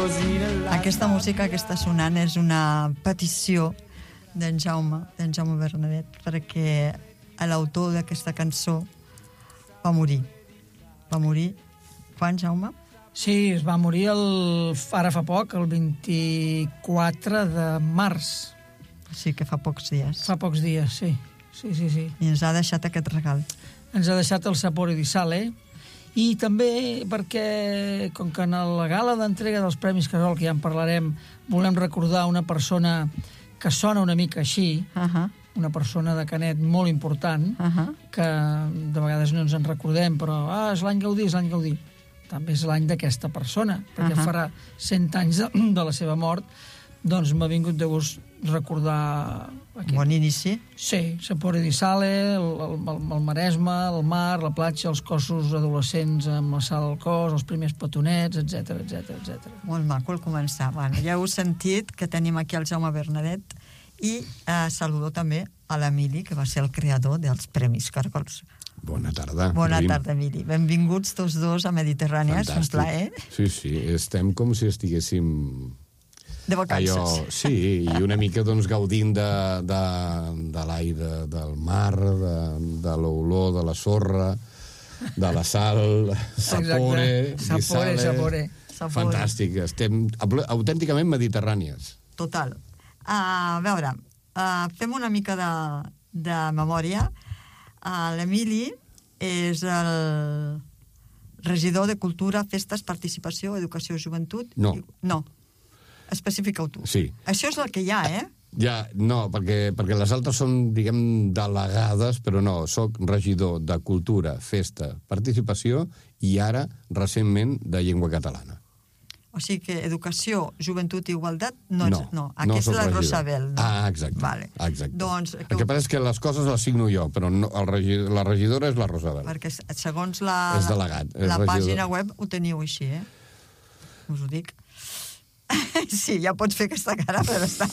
Aquesta música que està sonant és una petició d'en Jaume Bernadet, perquè l'autor d'aquesta cançó va morir. Va morir quan, Jaume? Sí, es va morir ara fa poc, el 24 de març. Sí, que fa pocs dies. Fa pocs dies, sí. Sí. I ens ha deixat aquest regal. Ens ha deixat el Sapore di Sale, i també perquè, com que en la gala d'entrega dels Premis Casol, que ja en parlarem, volem recordar una persona que sona una mica així, una persona de Canet molt important, que de vegades no ens en recordem, però és l'any Gaudí, és l'any Gaudí. També és l'any d'aquesta persona, perquè farà 100 anys de la seva mort, doncs m'ha vingut de gust recordar... Bon inici. Sí, Sapore di Sale, el Maresme, el mar, la platja, els cossos adolescents amb la sal al cos, els primers petonets, etc. Molt maco el començar. Bueno, ja heu sentit que tenim aquí el Jaume Bernadet i saludo també a l'Emili, que va ser el creador dels Premis Caracols. Bona tarda. Bona tarda, Emili. Benvinguts tots dos a Mediterrània, és un plaer. Sí, estem com si estiguéssim... De vacances. Sí, i una mica doncs, gaudint de l'aire del mar, de l'olor de la sorra, de la sal, sapore. Fantàstic, estem autènticament mediterrànies. Total. A veure, fem una mica de memòria. L'Emili és el regidor de Cultura, Festes, Participació, Educació, Joventut... No. Especifica-ho tu. Sí. Això és el que hi ha, Ja, no, perquè les altres són, diguem, delegades, però no, soc regidor de Cultura, Festa, Participació i ara, recentment, de Llengua Catalana. O sigui que Educació, Joventut i Igualtat no. Aquesta és la Rosabel. No? Exacte. Vale. Doncs, el que passa és que les coses les signo jo, però no, la regidora és la Rosabel. Perquè segons és delegat, és la regidor. Pàgina web ho teniu així, Us ho dic. Sí, ja pots fer aquesta cara, però està...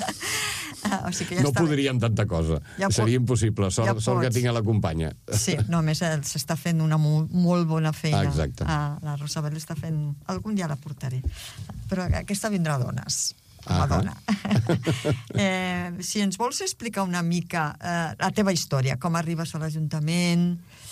O sigui que ja no podríem tanta cosa. Seria impossible. Sort que tinc a la companya. Sí, només s'està fent una molt bona feina. Exacte. La Rosabel està fent... Algun dia la portaré. Però aquesta vindrà a dones. Com a dona. Si ens vols explicar una mica la teva història, com arribes a l'Ajuntament...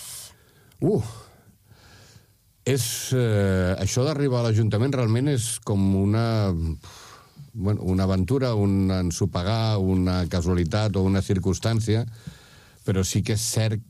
Això d'arribar a l'Ajuntament realment és com una aventura, un ensopegar, una casualitat o una circumstància, però sí que és cert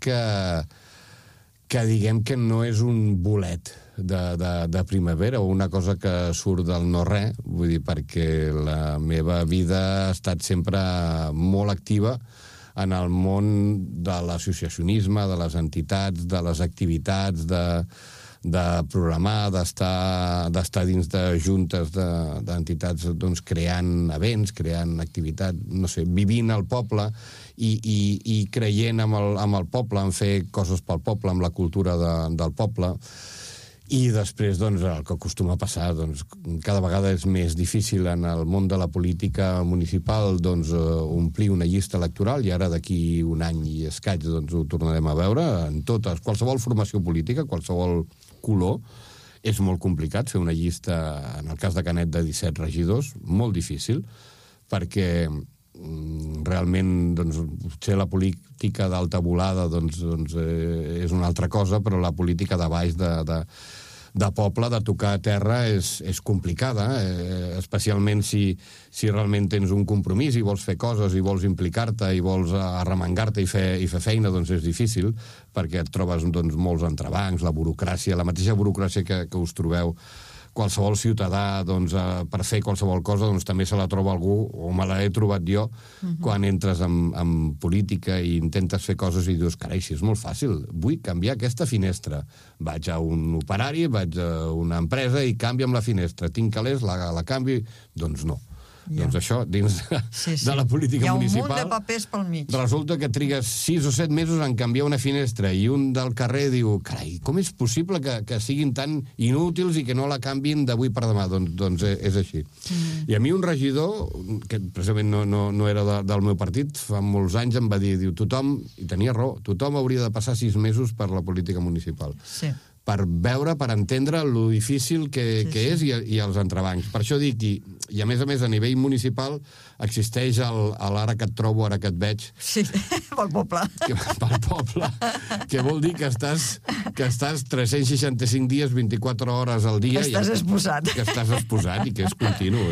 que diguem que no és un bolet de primavera o una cosa que surt del no-res, vull dir, perquè la meva vida ha estat sempre molt activa en el món de l'associacionisme, de les entitats, de les activitats, de programar, d'estar dins de juntes d'entitats, doncs, creant events, creant activitat, no sé, vivint al poble i creient amb el poble, en fer coses pel poble, amb la cultura del poble. I després, doncs, el que acostuma a passar, doncs, cada vegada és més difícil en el món de la política municipal, doncs, omplir una llista electoral, i ara d'aquí un any i escaig, doncs, ho tornarem a veure en totes, qualsevol formació política, qualsevol color. És molt complicat fer una llista, en el cas de Canet, de 17 regidors, molt difícil, perquè realment, doncs, potser la política d'alta volada és una altra cosa, però la política de baix, de poble, de tocar a terra, és complicada, especialment si realment tens un compromís i vols fer coses i vols implicar-te i vols arremangar-te i fer feina, doncs és difícil, perquè et trobes, doncs, molts entrebancs, la burocràcia, la mateixa burocràcia que us trobeu qualsevol ciutadà, doncs, per fer qualsevol cosa, doncs també se la troba algú, o me l'he trobat jo, quan entres en política i intentes fer coses i dius, carai, si és molt fàcil, vull canviar aquesta finestra. Vaig a un operari, vaig a una empresa i canvio amb la finestra. Tinc calés, la canvi... Doncs no. Doncs això, dins de la política municipal... Hi ha un munt de papers pel mig. Resulta que trigues 6 o 7 mesos en canviar una finestra i un del carrer diu, carai, com és possible que siguin tan inútils i que no la canvin d'avui per demà? Doncs és així. I a mi un regidor, que precisament no era del meu partit, fa molts anys em va dir, tothom, i tenia raó, tothom hauria de passar 6 mesos per la política municipal. Sí. per veure, per entendre lo difícil que és i els entrebancs. Per això dic, i a més, a nivell municipal existeix l'ara que et trobo, ara que et veig... Sí, pel poble. Pel poble, que vol dir que estàs 365 dies, 24 hores al dia... Que estàs exposat. Que estàs exposat i que és continu.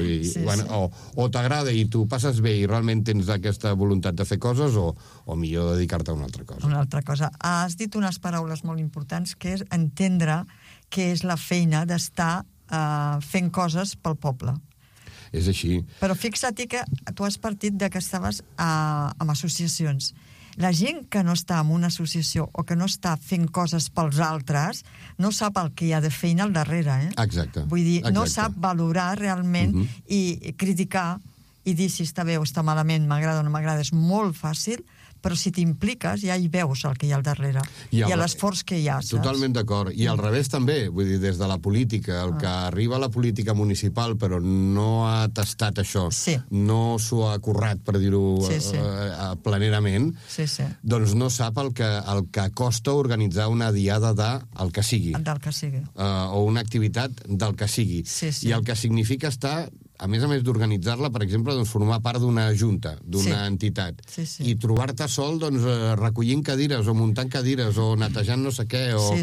O t'agrada i tu passes bé i realment tens aquesta voluntat de fer coses o millor dedicar-te a una altra cosa. Una altra cosa. Has dit unes paraules molt importants, que és entendre què és la feina d'estar fent coses pel poble. És així. Però fixa't que tu has partit que estaves amb associacions. La gent que no està en una associació o que no està fent coses pels altres no sap el que hi ha de feina al darrere, Exacte. Vull dir, no sap valorar realment i criticar i dir si està bé o està malament, m'agrada o no m'agrada, és molt fàcil, però si t'impliques ja hi veus el que hi ha al darrere i l'esforç que hi ha, saps? Totalment d'acord. I al revés també, vull dir, des de la política, el que arriba a la política municipal però no ha tastat això, no s'ho ha currat, per dir-ho planerament, doncs no sap el que costa organitzar una diada del que sigui. Del que sigui. O una activitat del que sigui. I el que significa estar... A més d'organitzar-la, per exemple, doncs, formar part d'una junta, d'una entitat, i trobar-te sol recollint cadires, o muntant cadires, o netejant no sé què,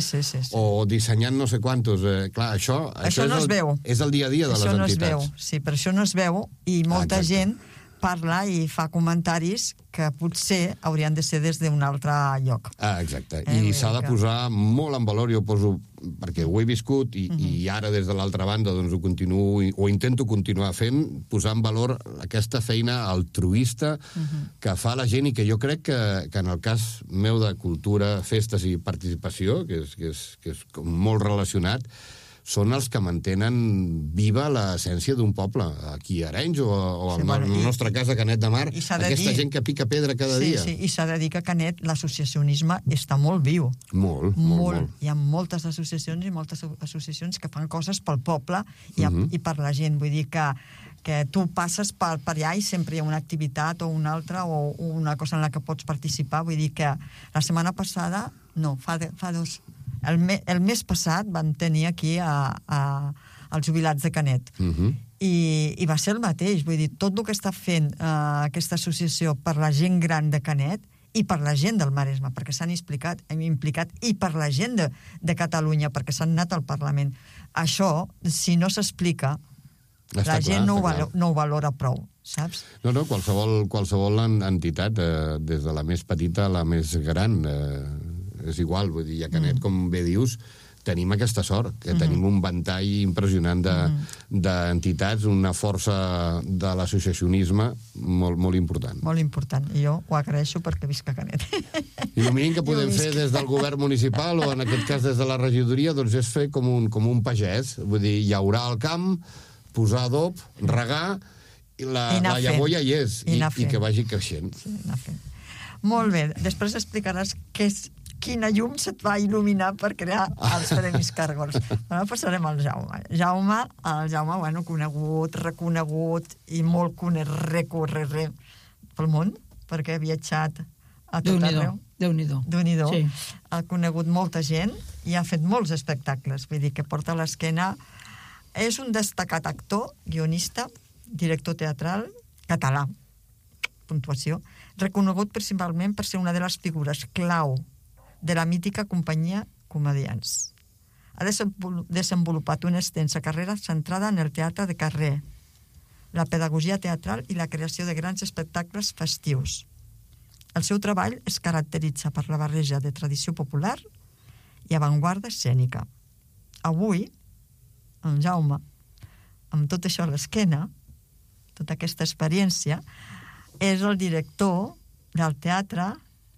o dissenyant no sé quantos. Clar, això no es veu. És el dia a dia de les entitats. Això no es veu, sí, però això no es veu, i molta gent parla i fa comentaris que potser haurien de ser des d'un altre lloc. Exacte, i s'ha de posar molt en valor, jo poso, perquè ho he viscut i ara des de l'altra banda doncs ho continuo, o intento continuar fent, posar en valor aquesta feina altruista que fa la gent i que jo crec que en el cas meu de cultura, festes i participació, que és molt relacionat, són els que mantenen viva l'essència d'un poble, aquí a Arenys o al nostre cas a Canet de Mar, aquesta gent que pica pedra cada dia. Sí, i s'ha de dir que a Canet l'associacionisme està molt viu. Molt. Hi ha moltes associacions i moltes associacions que fan coses pel poble i per la gent. Vull dir que tu passes per allà i sempre hi ha una activitat o una altra o una cosa en la que pots participar. Vull dir que la setmana passada, no, fa dos... El mes passat vam tenir aquí els jubilats de Canet. I va ser el mateix. Vull dir, tot el que està fent aquesta associació per la gent gran de Canet i per la gent del Maresme, perquè s'han implicat, i per la gent de Catalunya, perquè s'han anat al Parlament. Això, si no s'explica, la gent no ho valora prou, saps? No, qualsevol entitat, des de la més petita a la més gran, és igual, vull dir, a Canet, com bé dius, tenim aquesta sort, que tenim un ventall impressionant d'entitats, una força de l'associacionisme molt, molt important. Molt important, i jo ho agraeixo perquè visc a Canet. I el mínim que podem fer des del govern municipal, o en aquest cas des de la regidoria, doncs és fer com un pagès, vull dir, llaurar el camp, posar adob, regar, i la llavor ja hi és, i que vagi creixent. Sí, anar fent. Molt bé, després explicaràs quina llum se't va il·luminar per crear els Premis Caragols. Ara passarem al Jaume. El Jaume, bueno, conegut, reconegut i molt recorregut pel món, perquè ha viatjat a tot arreu. Déu-n'hi-do. Sí. Ha conegut molta gent i ha fet molts espectacles. Vull dir que porta a l'esquena... És un destacat actor, guionista, director teatral, català, puntuació, reconegut principalment per ser una de les figures clau de la mítica companyia Comediants. Ha desenvolupat una extensa carrera centrada en el teatre de carrer, la pedagogia teatral i la creació de grans espectacles festius. El seu treball es caracteritza per la barreja de tradició popular i avantguarda escènica. Avui, el Jaume, amb tot això a l'esquena, tota aquesta experiència, és el director del teatre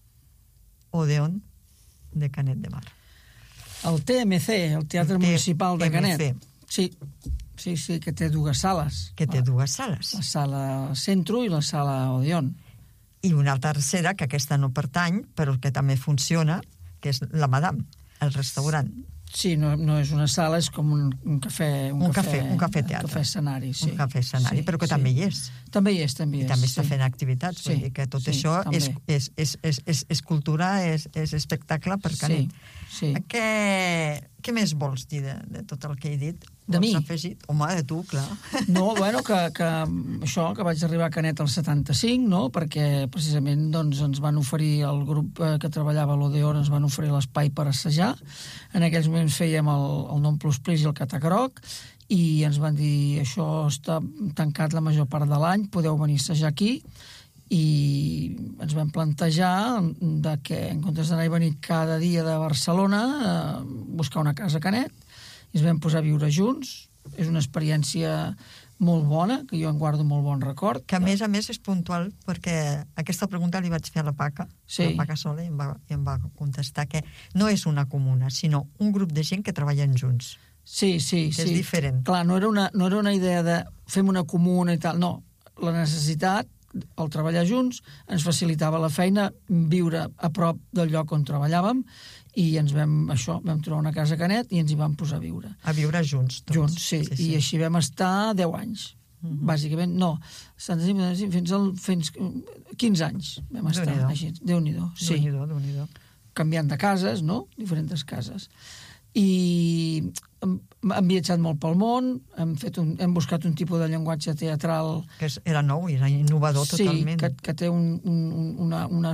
Odeon de Canet de Mar. El TMC, el Teatre Municipal de Canet. Sí, que té dues sales. Dues sales. La sala Centro i la sala Odeon. I una tercera, que aquesta no pertany, però que també funciona, que és la Madame, el restaurant. Sí, no és una sala, és com un cafè... Un cafè teatre. Un cafè escenari, sí. Un cafè escenari, però que també hi és. També hi és. I també està fent activitats, vull dir que tot això és cultura, és espectacle per Canet. Sí. Què més vols dir de tot el que he dit? De mi? Home, de tu, clar. No, bueno, que això, que vaig arribar a Canet al 75, no?, perquè precisament doncs, ens van oferir, el grup que treballava a l'Odeon ens van oferir l'espai per assajar. En aquells moments fèiem el Non Plus Please i el Catagroc, i ens van dir, això està tancat la major part de l'any, podeu venir a assajar aquí, i ens vam plantejar de que en comptes d'anar i venir cada dia de Barcelona buscar una casa a Canet, i ens vam posar a viure junts. És una experiència molt bona, que jo en guardo molt bon record. Que a més és puntual, perquè aquesta pregunta li vaig fer a la Paca, sí. La Paca Sola, i em va contestar que no és una comuna, sinó un grup de gent que treballen junts. Sí. És diferent. Clar, no era una idea de fem una comuna i tal, no. La necessitat, el treballar junts, ens facilitava la feina, viure a prop del lloc on treballàvem, i vam trobar una casa a Canet i ens hi vam posar a viure. A viure junts, tots. Junts, sí. I així vam estar 10 anys. Bàsicament, no, fins 15 anys vam estar així. Déu-n'hi-do. Sí. Déu-n'hi-do. Canviant de cases, no? Diferents cases. I hem viatjat molt pel món, hem buscat un tipus de llenguatge teatral... Que era nou, era innovador totalment. Sí, que té una